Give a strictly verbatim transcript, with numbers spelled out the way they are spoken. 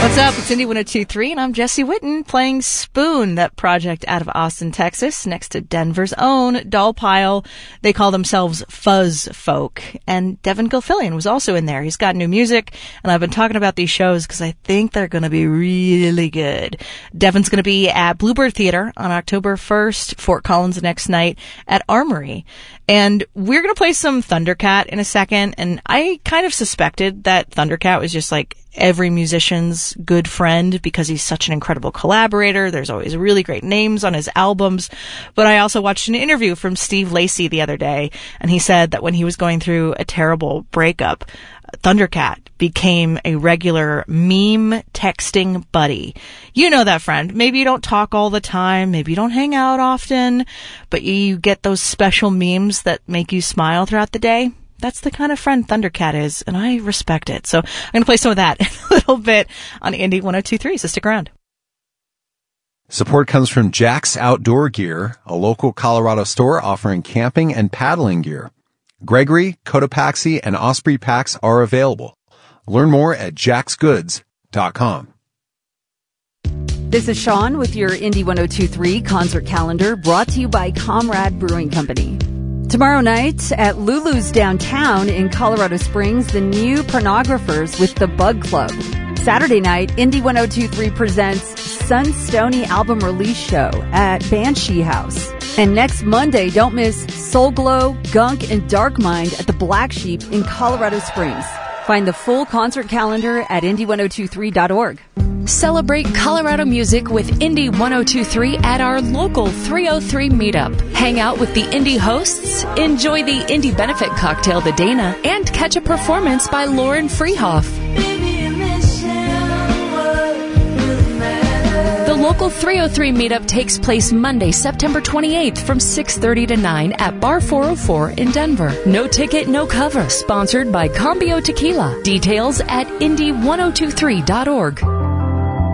What's up? It's Indy one oh two point three, and I'm Jesse Whitten playing Spoon, that project out of Austin, Texas, next to Denver's own Doll Pile. They call themselves Fuzz Folk, and Devin Gilfillian was also in there. He's got new music, and I've been talking about these shows because I think they're going to be really good. Devin's going to be at Bluebird Theater on October first, Fort Collins the next night at Armory. And we're going to play some Thundercat in a second, and I kind of suspected that Thundercat was just like every musician's good friend because he's such an incredible collaborator. There's always really great names on his albums. But I also watched an interview from Steve Lacy the other day, and he said that when he was going through a terrible breakup, Thundercat became a regular meme texting buddy. You know that friend. Maybe you don't talk all the time, maybe you don't hang out often, but you get those special memes that make you smile throughout the day. That's the kind of friend Thundercat is, and I respect it. So I'm going to play some of that in a little bit on Indy one oh two point three, so stick around. Support comes from Jack's Outdoor Gear, a local Colorado store offering camping and paddling gear. Gregory, Cotopaxi, and Osprey packs are available. Learn more at jacks goods dot com. This is Sean with your Indy one oh two point three concert calendar, brought to you by Comrade Brewing Company. Tomorrow night at Lulu's downtown in Colorado Springs, the new Pornographers with the Bug Club. Saturday night, Indy one oh two point three presents Sunstony album release show at Banshee House. And next Monday, don't miss Soul Glow, Gunk, and Dark Mind at the Black Sheep in Colorado Springs. Find the full concert calendar at indy one oh two three dot org. Celebrate Colorado music with Indy one oh two point three at our local three oh three meetup. Hang out with the Indy hosts, enjoy the Indy Benefit Cocktail The Dana, and catch a performance by Lauren Freehoff. The local three oh three meetup takes place Monday, September twenty-eighth from six thirty to nine at Bar four oh four in Denver. No ticket, no cover. Sponsored by Cambio Tequila. Details at indy one oh two three dot org.